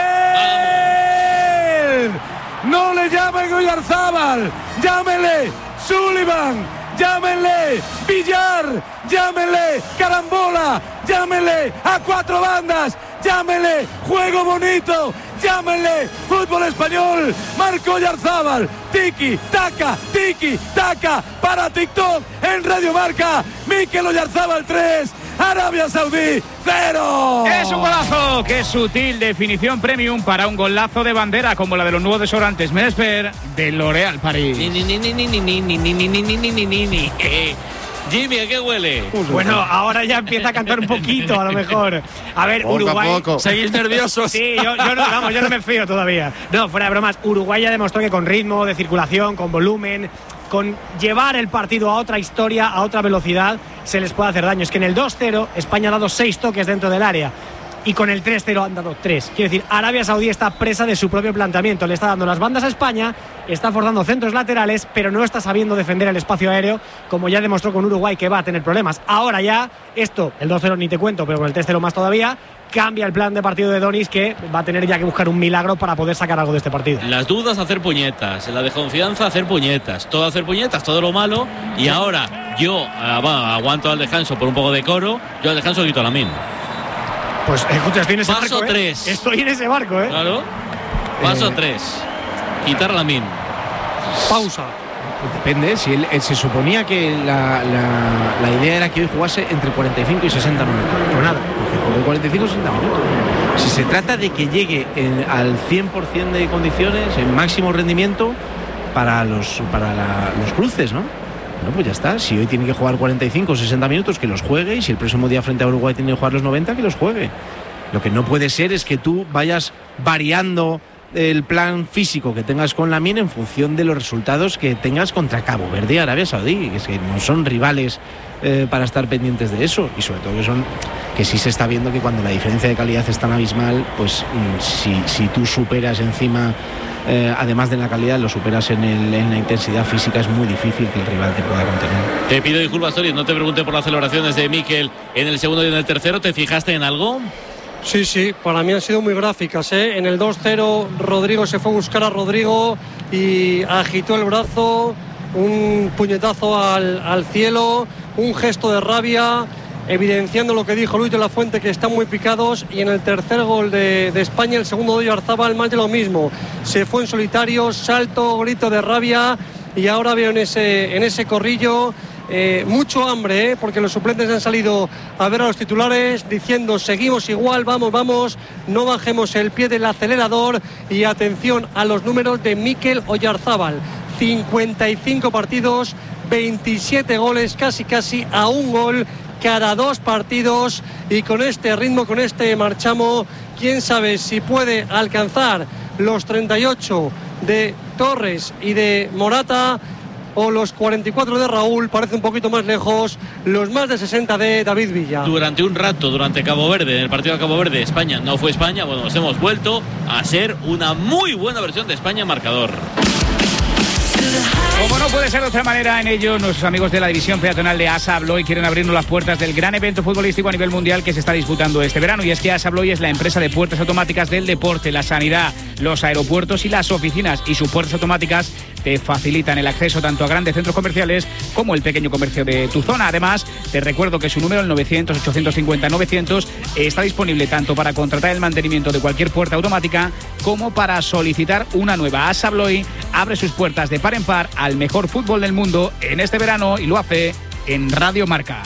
B: Mikel! ¡No le llamen Oyarzábal! ¡Llámenle Sullivan! ¡Llámenle Villar! ¡Llámenle Carambola! ¡Llámenle a cuatro bandas! ¡Llámenle juego bonito! ¡Llámenle fútbol español! Marco Oyarzábal, tiki, taca, tiki, taca, para TikTok en Radio Marca. Mikel Oyarzábal tres, Arabia Saudí cero.
C: Es un golazo, qué sutil, definición premium para un golazo de bandera como la de los nuevos desodorantes Mesper de L'Oréal Paris.
A: Ni, ni, ni, ni, ni, ni, ni, ni, ni, ni, ni, ni, ni, ni, ni. Jimmy, ¿a qué huele?
D: Bueno, ahora ya empieza a cantar un poquito, a lo mejor. A ver,
E: poco
D: Uruguay.
E: A poco.
H: ¿Seguís nerviosos?
D: Sí, yo, yo, no, vamos, yo no me fío todavía. No, fuera de bromas, Uruguay ya demostró que con ritmo de circulación, con volumen, con llevar el partido a otra historia, a otra velocidad, se les puede hacer daño. Es que en el dos cero España ha dado seis toques dentro del área y con el tres cero han dado tres. Quiero decir, Arabia Saudí está presa de su propio planteamiento. Le está dando las bandas a España, está forzando centros laterales, pero no está sabiendo defender el espacio aéreo, como ya demostró con Uruguay, que va a tener problemas. Ahora ya, esto, el dos cero ni te cuento, pero con el tres cero más todavía, cambia el plan de partido de Donis, que va a tener ya que buscar un milagro para poder sacar algo de este partido.
A: Las dudas, hacer puñetas. La desconfianza, hacer puñetas. Todo hacer puñetas, todo lo malo. Y ahora yo ah, va, aguanto al descanso por un poco de coro. Yo al descanso quito a Lamine.
D: Pues escucha, estoy en ese
A: Paso
D: barco,
A: tres.
D: ¿eh? Estoy en ese barco, ¿eh?
A: Claro. Paso
D: eh.
A: tres. Quitar a Lamine.
D: Pausa.
G: Depende, si él, él se suponía que la, la, la idea era que hoy jugase entre cuarenta y cinco y sesenta minutos. Pues nada, porque juegue cuarenta y cinco y sesenta minutos. Si se trata de que llegue en, al cien por ciento de condiciones, en máximo rendimiento para los, para la, los cruces, ¿no? Bueno, pues ya está. Si hoy tiene que jugar cuarenta y cinco o sesenta minutos, que los juegue. Y si el próximo día frente a Uruguay tiene que jugar los noventa, que los juegue. Lo que no puede ser es que tú vayas variando el plan físico que tengas con Lamine en función de los resultados que tengas contra Cabo Verde y Arabia Saudí, que es que no son rivales eh, para estar pendientes de eso, y sobre todo que son que sí se está viendo que cuando la diferencia de calidad es tan abismal, pues mmm, si, si tú superas encima eh, además de la calidad, lo superas en, el, en la intensidad física, es muy difícil que el rival te pueda contener.
A: Te pido disculpas, Tori, no te pregunté por las celebraciones de Mikel en el segundo y en el tercero. ¿Te fijaste en algo?
F: Sí, sí, para mí han sido muy gráficas, ¿eh? En el dos cero Rodrigo se fue a buscar a Rodrigo y agitó el brazo, un puñetazo al, al cielo, un gesto de rabia, evidenciando lo que dijo Luis de la Fuente, que están muy picados. Y en el tercer gol de, de España, el segundo de Oyarzábal, más de lo mismo. Se fue en solitario, salto, grito de rabia, y ahora veo en ese, en ese corrillo Eh, mucho hambre, ¿eh? Porque los suplentes han salido a ver a los titulares diciendo seguimos igual, vamos, vamos, no bajemos el pie del acelerador. Y atención a los números de Mikel Oyarzábal: cincuenta y cinco partidos, veintisiete goles, casi casi a un gol cada dos partidos. Y con este ritmo, con este marchamo, quién sabe si puede alcanzar los treinta y ocho de Torres y de Morata, o los cuarenta y cuatro de Raúl. Parece un poquito más lejos los más de sesenta de David Villa.
A: Durante un rato, durante Cabo Verde, en el partido de Cabo Verde, España no fue España. Bueno, nos hemos vuelto a ser una muy buena versión de España en marcador.
C: Como no puede ser de otra manera, en ello nuestros amigos de la división peatonal de ASA Abloy quieren abrirnos las puertas del gran evento futbolístico a nivel mundial que se está disputando este verano. Y es que ASA Abloy es la empresa de puertas automáticas del deporte, la sanidad, los aeropuertos y las oficinas. Y sus puertas automáticas te facilitan el acceso tanto a grandes centros comerciales como el pequeño comercio de tu zona. Además, te recuerdo que su número, el novecientos, ochocientos cincuenta, novecientos, está disponible tanto para contratar el mantenimiento de cualquier puerta automática como para solicitar una nueva. ASA Abloy abre sus puertas de par en par al mejor fútbol del mundo en este verano y lo hace en Radio Marca.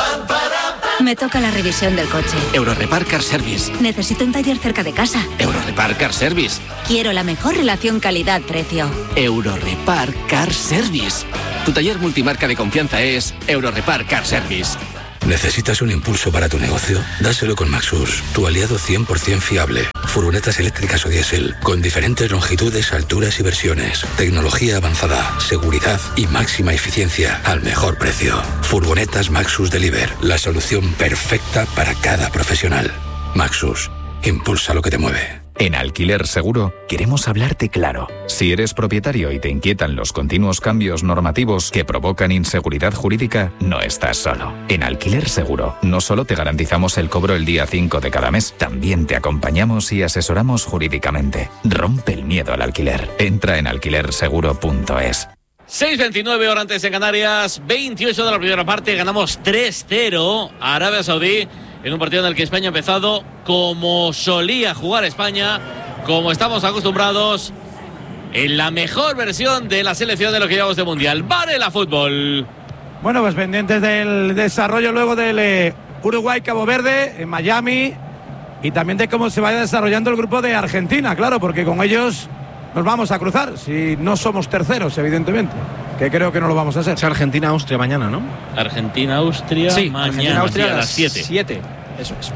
N: Me toca la revisión del coche.
L: Eurorepar Car Service.
N: Necesito un taller cerca de casa.
L: Eurorepar Car Service.
N: Quiero la mejor relación calidad-precio.
L: Eurorepar Car Service. Tu taller multimarca de confianza es Eurorepar Car Service.
O: ¿Necesitas un impulso para tu negocio? Dáselo con Maxus, tu aliado cien por ciento fiable. Furgonetas eléctricas o diésel, con diferentes longitudes, alturas y versiones. Tecnología avanzada, seguridad y máxima eficiencia al mejor precio. Furgonetas Maxus Deliver, la solución perfecta para cada profesional. Maxus, impulsa lo que te mueve.
P: En Alquiler Seguro queremos hablarte claro. Si eres propietario y te inquietan los continuos cambios normativos que provocan inseguridad jurídica, no estás solo. En Alquiler Seguro no solo te garantizamos el cobro el día cinco de cada mes, también te acompañamos y asesoramos jurídicamente. Rompe el miedo al alquiler. Entra en alquiler seguro punto es.
A: seis veintinueve horas antes en Canarias, veintiocho de la primera parte, ganamos tres cero a Arabia Saudí. En un partido en el que España ha empezado como solía jugar España, como estamos acostumbrados, en la mejor versión de la selección de lo que llevamos de Mundial. Varela Fútbol.
B: Bueno, pues pendientes del desarrollo luego del eh, Uruguay-Cabo Verde en Miami y también de cómo se vaya desarrollando el grupo de Argentina, claro, porque con ellos nos vamos a cruzar, si no somos terceros, evidentemente, que creo que no lo vamos a hacer.
G: Es Argentina-Austria mañana, ¿no?
A: Argentina-Austria
C: sí,
A: mañana,
C: Argentina-Austria
A: sí, a
C: a
A: las siete.
C: siete. Eso es.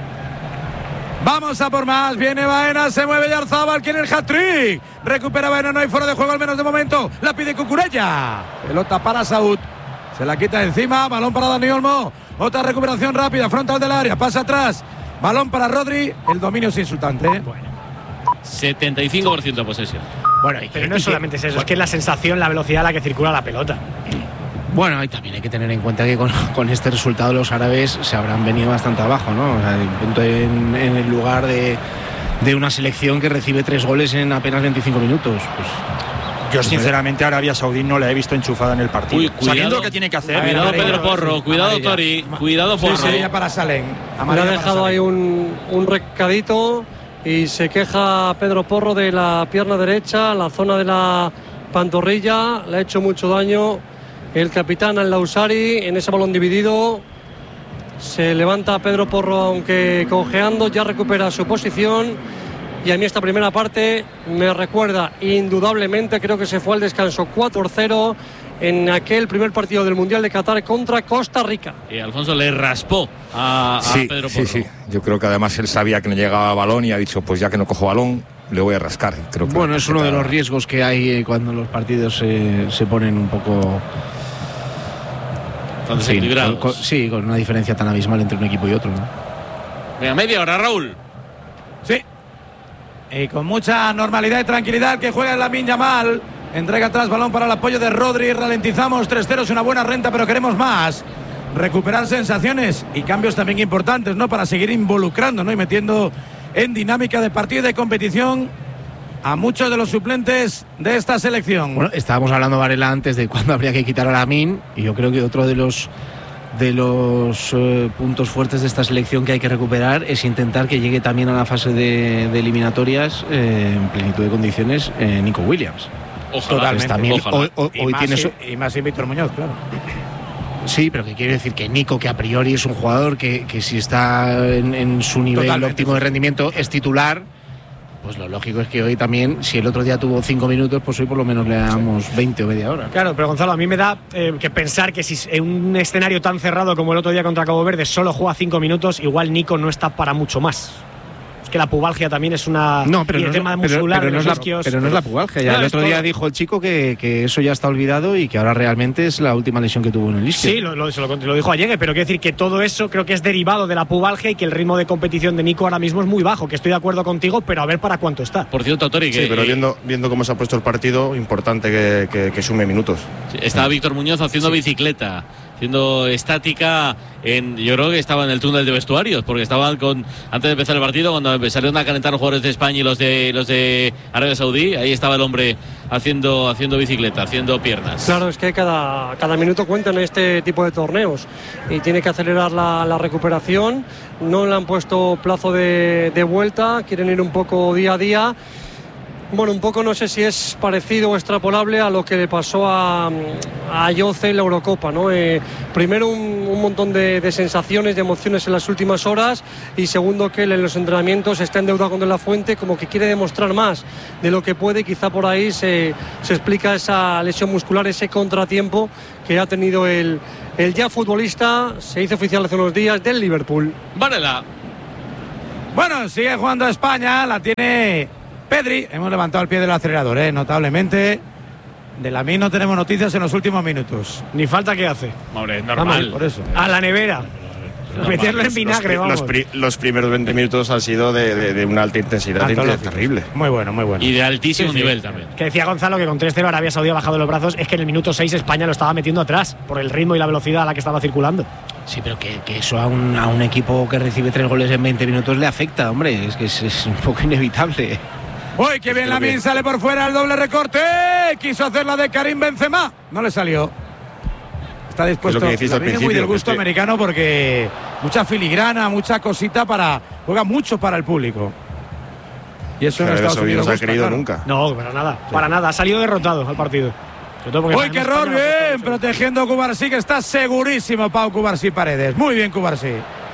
B: Vamos a por más, viene Baena, se mueve Yarzábal, quiere el hat-trick. Recupera Baena, no hay fuera de juego al menos de momento. La pide Cucurella. Pelota para Saúd. Se la quita encima, balón para Dani Olmo. Otra recuperación rápida, frontal del área, pasa atrás. Balón para Rodri, el dominio es insultante. ¿eh?
C: Bueno.
A: setenta y cinco por ciento de posesión.
D: Bueno, y pero no es solamente eso, bueno, es que es la sensación, la velocidad a la que circula la pelota.
G: Bueno, y también hay que tener en cuenta que con, con este resultado los árabes se habrán venido bastante abajo, ¿no? O sea, en, en el lugar de, de una selección que recibe tres goles en apenas veinticinco minutos. Pues,
H: yo sinceramente a Arabia Saudí no la he visto enchufada en el partido.
A: Uy, cuidado,
H: sabiendo lo que tiene que hacer.
A: Cuidado Pedro Porro, cuidado Tori, cuidado Porro.
B: Sí, sí, para Salen.
F: Le ha dejado ahí un, un recadito y se queja Pedro Porro de la pierna derecha, la zona de la pantorrilla, le ha hecho mucho daño. El capitán Al-Lausari en ese balón dividido. Se levanta Pedro Porro, aunque cojeando, ya recupera su posición. Y a mí esta primera parte me recuerda indudablemente, creo que se fue al descanso cuatro por cero en aquel primer partido del Mundial de Qatar contra Costa Rica.
A: Y Alfonso le raspó a, a
K: sí,
A: Pedro Porro.
K: Sí, sí, yo creo que además él sabía que no llegaba balón y ha dicho, pues ya que no cojo balón, le voy a rascar. Creo que
G: bueno, es uno de los riesgos que hay cuando los partidos se, se ponen un poco...
A: Con sí,
G: con, con, sí, con una diferencia tan abismal entre un equipo y otro, ¿no?
A: Venga, media hora, Raúl.
B: Sí. Y con mucha normalidad y tranquilidad que juega en Lamine Yamal. Entrega atrás, balón para el apoyo de Rodri. Ralentizamos, tres cero, es una buena renta, pero queremos más. Recuperar sensaciones y cambios también importantes, ¿no? Para seguir involucrando, ¿no? Y metiendo en dinámica de partido y de competición a muchos de los suplentes de esta selección.
G: Bueno, estábamos hablando, Varela, antes de cuándo habría que quitar a Lamine, y yo creo que otro de los de los eh, puntos fuertes de esta selección que hay que recuperar es intentar que llegue también a la fase de, de eliminatorias eh, en plenitud de condiciones eh, Nico Williams.
A: Ojalá.
B: Totalmente,
G: también,
B: ojalá.
G: Hoy, hoy,
B: y,
G: hoy
B: más
G: tiene
B: y,
G: su...
B: y más sin Víctor Muñoz, claro.
G: Sí, pero que quiere decir que Nico, que a priori es un jugador que, que si está en, en su nivel Totalmente. óptimo de rendimiento es titular, pues lo lógico es que hoy también, si el otro día tuvo cinco minutos, pues hoy por lo menos le damos veinte o media hora.
D: Claro, pero Gonzalo, a mí me da eh, que pensar que si en un escenario tan cerrado como el otro día contra Cabo Verde solo juega cinco minutos, igual Nico no está para mucho más. Es que la pubalgia también es una.
G: No, pero
D: y el
G: no,
D: tema
G: pero,
D: muscular
G: pero,
D: de
G: no
D: los
G: es la,
D: isquios.
G: pero no es la pubalgia. Ya
D: No,
G: el otro día
D: todo.
G: dijo el chico que, que eso ya está olvidado y que ahora realmente es la última lesión que tuvo en el isquio.
D: Sí, lo, lo, lo, lo dijo ayer, pero quiero decir que todo eso creo que es derivado de la pubalgia y que el ritmo de competición de Nico ahora mismo es muy bajo, que estoy de acuerdo contigo, pero a ver para cuánto está.
A: Por cierto, Tori, que
E: sí, pero viendo, viendo cómo se ha puesto el partido, importante que, que, que sume minutos.
A: Está Víctor Muñoz haciendo
E: sí.
A: bicicleta, haciendo estática. En, yo creo que estaba en el túnel de vestuarios, porque estaban con antes de empezar el partido, cuando salieron a calentar los jugadores de España y los de los de Arabia Saudí, ahí estaba el hombre haciendo haciendo bicicleta, haciendo piernas.
F: Claro, es que cada, cada minuto cuenta en este tipo de torneos y tiene que acelerar la, la recuperación. No le han puesto plazo de, de vuelta, quieren ir un poco día a día. Bueno, un poco no sé si es parecido o extrapolable a lo que le pasó a, a Yoce en la Eurocopa, ¿no? Eh, primero un, un montón de, de sensaciones, de emociones en las últimas horas, y segundo que él en los entrenamientos está endeudado con De La Fuente, como que quiere demostrar más de lo que puede. Quizá por ahí se, se explica esa lesión muscular, ese contratiempo que ha tenido el, el ya futbolista, se hizo oficial hace unos días, del Liverpool.
A: Varela.
B: Bueno, sigue jugando España, la tiene Pedri. Hemos levantado el pie del acelerador, ¿eh? Notablemente. De la mí no tenemos noticias en los últimos minutos.
D: Ni falta que hace.
A: Hombre, normal.
B: Vamos, por eso.
D: A la nevera.
E: No,
D: meterlo
E: los,
D: en vinagre,
E: los,
D: vamos.
E: Los, pri, los primeros veinte minutos han sido de, de, de una alta intensidad, terrible.
B: Muy bueno, muy bueno.
A: Y de altísimo
D: Sí, sí.
A: nivel también.
D: Que decía Gonzalo que con tres cero Arabia Saudí ha bajado los brazos. Es que en el minuto seis España lo estaba metiendo atrás por el ritmo y la velocidad a la que estaba circulando.
G: Sí, pero que, que eso a un, a un equipo que recibe tres goles en veinte minutos le afecta, hombre. Es que es, es un poco inevitable.
B: Uy, qué bien Lamine, sale por fuera el doble recorte. Quiso hacer la de Karim Benzema. No le salió. Está dispuesto.
E: Es lo que decís al
B: Lamine es muy
E: principio,
B: del gusto
E: que-
B: americano porque mucha filigrana, mucha cosita para. Juega mucho para el público. Y eso en
E: Arabia
B: Estados
E: Saudí
B: Unidos
E: no se ha
B: gusta,
E: querido
B: claro.
E: nunca.
D: No, para nada. Para nada. Ha salido derrotado al partido. Sobre todo porque
B: Uy, qué error, bien, protegiendo Cubarsí, que está segurísimo Pau Cubarsí Paredes. Muy bien Cubarsí.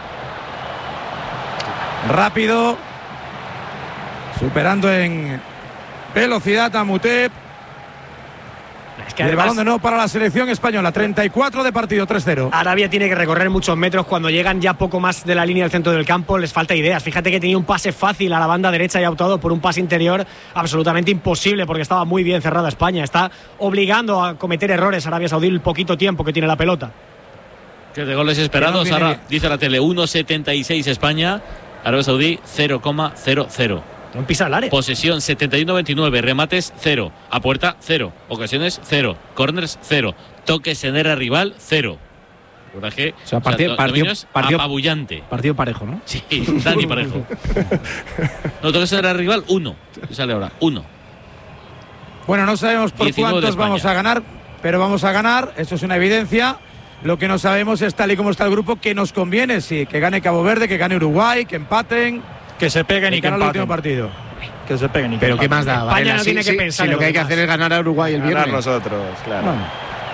B: Rápido. Superando en velocidad a Mutep.
D: Es que
B: Y el
D: además,
B: balón de nuevo para la selección española. treinta y cuatro de partido, tres cero.
D: Arabia tiene que recorrer muchos metros. Cuando llegan ya poco más de la línea del centro del campo, les falta ideas. Fíjate que tenía un pase fácil a la banda derecha y ha optado por un pase interior absolutamente imposible porque estaba muy bien cerrada España. Está obligando a cometer errores a Arabia Saudí el poquito tiempo que tiene la pelota.
A: Que de goles esperados,
B: Que no viene
A: ahora dice la tele uno setenta y seis España, Arabia Saudí cero coma cero cero.
D: No pisa el área.
A: Posesión setenta y uno veintinueve, remates cero, a puerta cero, ocasiones cero, corners cero, toques en área rival cero. Coraje,
G: O sea, partido-
A: do-
G: partido-
A: dominios
G: partido-
A: apabullante.
G: Partido parejo, ¿no?
A: Sí, Dani Parejo. No, toques en área rival uno, sale ahora, uno.
B: Bueno, no sabemos por
A: diecinueve de
B: cuántos
A: España.
B: vamos a ganar, pero vamos a ganar. Eso es una evidencia. Lo que no sabemos es, tal y como está el grupo, que nos conviene. Sí, que gane Cabo Verde, que gane Uruguay, que empaten.
H: Que se peguen
B: de
H: y que
B: cara al último
H: empaten.
B: partido.
H: Que se peguen y que
G: Pero ¿qué más
H: empaten.
G: da?
D: España
G: Varela?
D: no
G: Sí,
D: tiene que
G: sí,
D: pensar
G: si
D: en
G: lo
D: lo
G: que hay que
D: demás.
G: hacer es ganar a Uruguay el
E: Ganar
G: viernes.
E: nosotros, claro.
G: Bueno.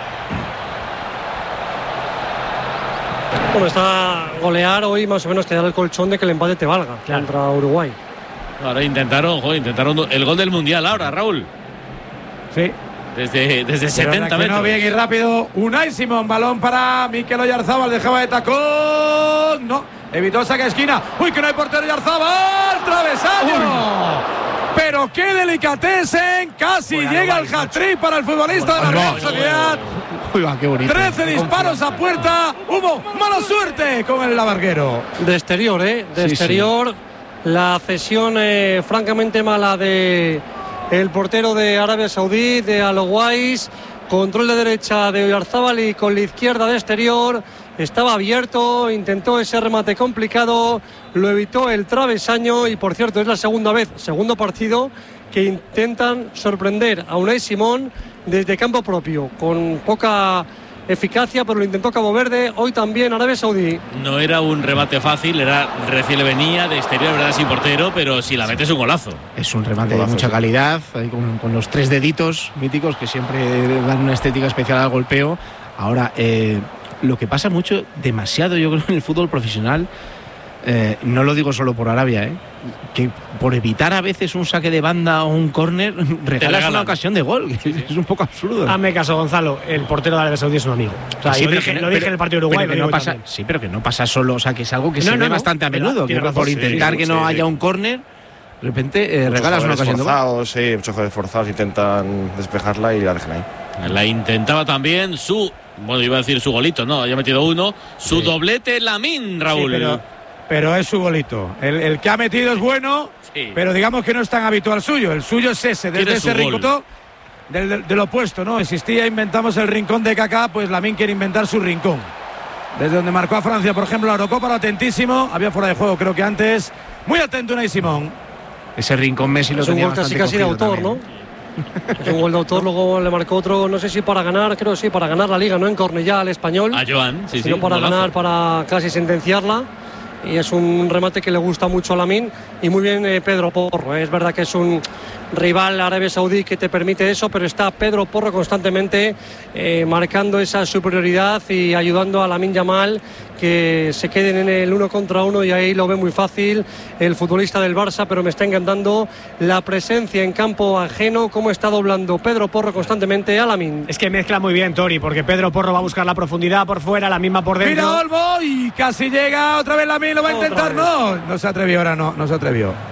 F: Bueno, está golear hoy más o menos te da el colchón de que el empate te valga
D: Claro.
F: contra Uruguay.
A: Ahora intentaron, joder, intentaron el gol del Mundial ahora, Raúl.
B: Sí.
A: Desde, desde
B: Pero
A: setenta
B: reaccionó
A: metros.
B: bien y rápido. Unai Simón, balón para Mikel Oyarzábal, dejaba de tacón. No, evitó saque de esquina. Uy, que no hay portero. Oyarzábal, travesaño. Pero qué delicatesen, casi
D: Bueno,
B: llega
D: Uruguay,
B: el hat-trick para el futbolista de la Real Sociedad.
G: Uy, va, qué bonito.
B: trece disparos a puerta. Hubo mala suerte con el lavarguero.
F: De exterior, ¿eh? De
G: Sí,
F: exterior. La cesión eh, francamente mala de el portero de Arabia Saudí, de Aloguais. Control de derecha de Oyarzábal y con la izquierda de exterior. Estaba abierto, intentó ese remate complicado, lo evitó el travesaño y por cierto es la segunda vez, segundo partido que intentan sorprender a Unai Simón desde campo propio, con poca eficacia, pero lo intentó Cabo Verde, hoy también Arabia Saudí.
A: No era un remate fácil, era recién le venía de exterior, verdad, sin portero, pero si la metes es un golazo.
G: Es un remate de
E: Golazo,
G: mucha
E: sí.
G: calidad, ahí con, con los tres deditos míticos que siempre dan una estética especial al golpeo. Ahora, eh, lo que pasa mucho, demasiado yo creo en el fútbol profesional, Eh, no lo digo solo por Arabia, ¿eh? Que por evitar a veces un saque de banda o un córner regalas una ocasión de gol. Sí, sí. Es un poco absurdo.
D: Hazme caso, Gonzalo, el portero de Arabia Saudí es un amigo. O sea, sí, lo, dije, no, lo dije en el partido de Uruguay.
G: Pero no pasa, sí, pero que no pasa solo, o sea, que es algo que no, se no, ve no, bastante a menudo. Que razón, por intentar sí, que no sí, haya un córner, de repente eh, regalas una ocasión
E: forzados, de gol. Sí, muchos jugadores forzados intentan despejarla y la dejan ahí.
A: La intentaba también su, bueno, iba a decir su golito, no, ya ha metido uno, su sí. doblete Lamine, Raúl.
B: Sí, pero, pero es su golito. El, el que ha metido es bueno, sí. pero digamos que no es tan habitual suyo. El suyo es ese, desde ese rincón del, del, del opuesto, ¿no? Existía, inventamos el rincón de Kaká, pues Lamine quiere inventar su rincón. Desde donde marcó a Francia, por ejemplo, la Eurocopa, lo atentísimo, había fuera de juego, creo que antes. Muy atento Unai Simón.
G: Ese rincón Messi lo tenía bastante
F: casi de autor, también. ¿No? Es un gol de autor, luego le marcó otro, no sé si para ganar, creo sí, para ganar la Liga, no en Cornellá al Español.
A: A Joan, sí,
F: sino
A: sí,
F: para ganar, para casi sentenciarla. Y es un remate que le gusta mucho a Lamine. Y muy bien eh, Pedro Porro. Eh. Es verdad que es un rival Arabia Saudí que te permite eso, pero está Pedro Porro constantemente eh, marcando esa superioridad y ayudando a Lamine Yamal que se queden en el uno contra uno, y ahí lo ve muy fácil el futbolista del Barça. Pero me está encantando la presencia en campo ajeno, cómo está doblando Pedro Porro constantemente a Lamine.
D: Es que mezcla muy bien Tori, porque Pedro Porro va a buscar la profundidad por fuera, la misma por dentro.
B: Mira Olmo y casi llega otra vez Lamine, lo va a intentar, no, no se atrevió ahora, no, no se atrevió.